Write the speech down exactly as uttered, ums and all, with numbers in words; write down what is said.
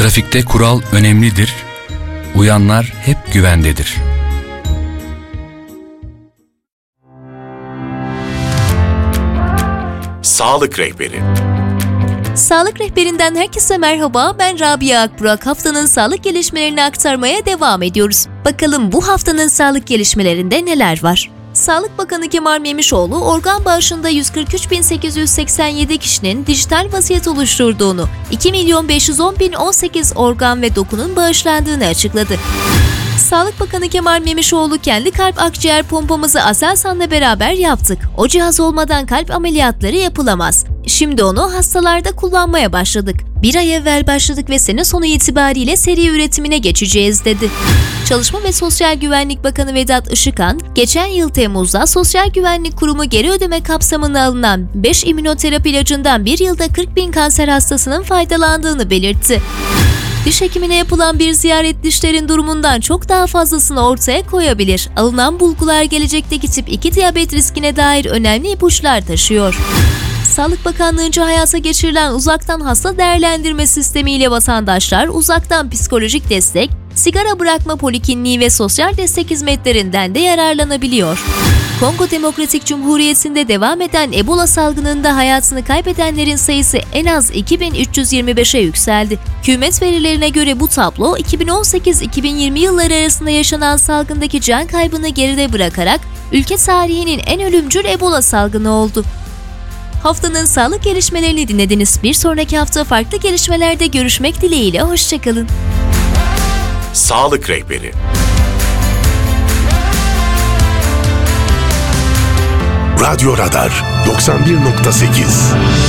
Trafikte kural önemlidir, uyanlar hep güvendedir. Sağlık Rehberi. Sağlık Rehberinden herkese merhaba, ben Rabia Akburak. Haftanın sağlık gelişmelerini aktarmaya devam ediyoruz. Bakalım bu haftanın sağlık gelişmelerinde neler var? Sağlık Bakanı Kemal Memişoğlu, organ bağışında yüz kırk üç bin sekiz yüz seksen yedi kişinin dijital vasiyet oluşturduğunu, iki milyon beş yüz on bin on sekiz organ ve dokunun bağışlandığını açıkladı. Sağlık Bakanı Kemal Memişoğlu, kendi kalp akciğer pompamızı Aselsan'la beraber yaptık. O cihaz olmadan kalp ameliyatları yapılamaz. Şimdi onu hastalarda kullanmaya başladık. Bir ay evvel başladık ve sene sonu itibariyle seri üretimine geçeceğiz dedi. Çalışma ve Sosyal Güvenlik Bakanı Vedat Işıkhan, geçen yıl Temmuz'da Sosyal Güvenlik Kurumu geri ödeme kapsamına alınan beş immünoterapi ilacından bir yılda kırk bin kanser hastasının faydalandığını belirtti. Diş hekimine yapılan bir ziyaret dişlerin durumundan çok daha fazlasını ortaya koyabilir. Alınan bulgular gelecekteki tip iki diyabet riskine dair önemli ipuçlar taşıyor. Sağlık Bakanlığı'nca hayata geçirilen uzaktan hasta değerlendirme sistemiyle vatandaşlar uzaktan psikolojik destek, sigara bırakma polikliniği ve sosyal destek hizmetlerinden de yararlanabiliyor. Kongo Demokratik Cumhuriyeti'nde devam eden Ebola salgınında hayatını kaybedenlerin sayısı en az iki bin üç yüz yirmi beşe yükseldi. Hükümet verilerine göre bu tablo iki bin on sekiz iki bin yirmi yılları arasında yaşanan salgındaki can kaybını geride bırakarak ülke tarihinin en ölümcül Ebola salgını oldu. Haftanın sağlık gelişmelerini dinlediniz. Bir sonraki hafta farklı gelişmelerde görüşmek dileğiyle. Hoşçakalın. Sağlık Rehberi. Radyo Radar doksan bir nokta sekiz